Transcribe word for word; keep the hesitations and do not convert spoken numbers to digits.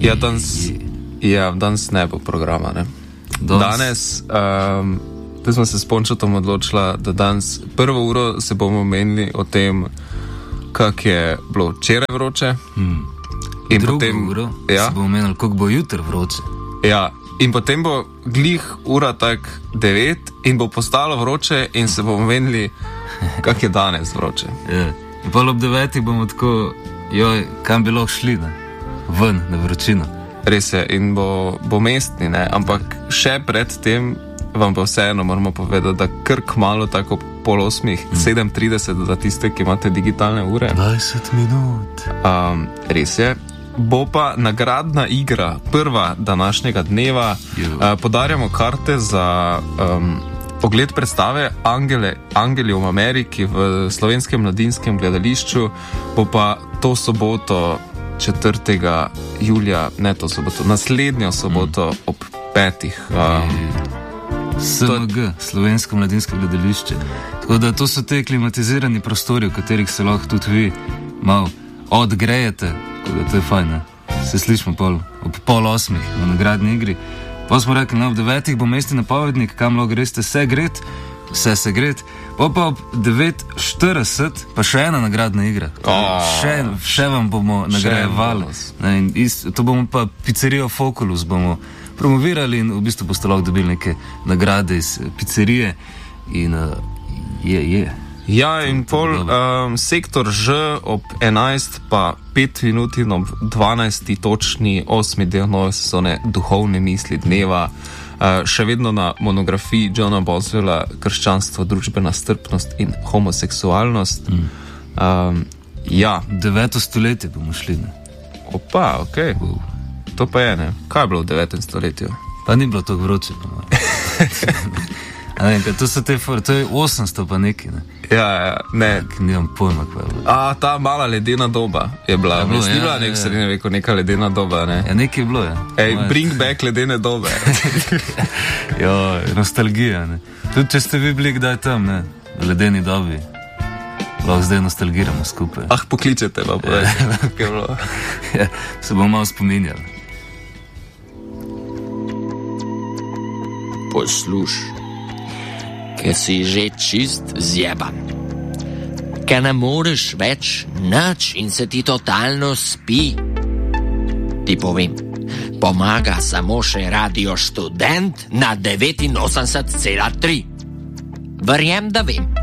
Ja, danes, ja, danes ne bo programa, ne? Danes, um, da smo se s Pončatom odločila, da danes prvo uro se bomo menili o tem, kak je bilo včeraj vroče. Hmm. In drugo potem, uro ja, se bomo menili, koliko bo jutr vroče. Ja, in potem bo glih ura tak devet in bo postalo vroče in se bomo menili, kak je danes vroče. Ja. In pol ob devetih bomo tako, joj, kam bi lahko šli, ne? Ven, na vročino. Res je, in bo, bo mestni, ne? Ampak še pred tem vam pa vseeno moramo povedati, da kar kmalu, tako pol osmih, mm. sedem trideset za tiste, ki imate digitalne ure. dvajset minut. Um, res je. Bo pa nagradna igra, prva današnjega dneva. Uh, podarjamo karte za um, ogled predstave Angele, Angeli v Ameriki v Slovenskem mladinskem gledališču. Bo pa to soboto, četrtega julija, ne to soboto, naslednjo soboto mm. ob petih. Um, S M G, Slovensko mladinsko gledališče. Tako da to so te klimatizirani prostori, v katerih se lahko tudi vi malo odgrejete. Tako da to je fajn, ne? Se slišimo pol, ob pol osmih v nagradni igri. Pa smo rekli, no, ob devetih bo mestni napovednik, kam lahko greste se gret, vse se gret. Pa pa ob devet štirideset pa še ena nagradna igra. Oh. Še, še vam bomo nagrajevali. To bomo pa pizzerijo Foculus bomo promovirali in v bistvu boste lahko dobili neke nagrade iz pizzerije in uh, je, je. Ja, in pol um, sektor Ž ob enajst pa pet minut in ob dvanajsti točni osmi del nove sezone Duhovne misli dneva. Uh, še vedno na monografiji Johna Boswella Krščanstvo, družbena strpnost in homoseksualnost. Mm. Um, ja. Deveto stoletje bomo šli, ne? Opa, okej. Okay. Uh. To pa je, ne? Kaj je bilo v devetem stoletju? Pa ni bilo tako vroče, pa ne, to so te for, to je osemsto pa neki, ne? Ja, ja, ne. Tak, nimam pojma, kaj je bilo. A, ta mala ledena doba je bila. Ja, bilo, ni ja, bila nek ja, srednje veko, neka ledena doba, ne? Ja, nekaj je bilo, ja. Ej, bring back ledene dobe. Jo, nostalgija, ne? Tudi, če ste vi bili kdaj tam, ne? V ledeni dobi. Lahko zdaj nostalgiramo skupaj. Ah, pokličete, pa povedi, kaj je bilo. Ja, se bomo malo spominjali. Posluš, ker si že čist zjeban, ker ne moreš več nič in se ti totalno spi. Ti povem, pomaga samo še Radio Študent na devetinosemdeset cela tri. Verjem, da vem.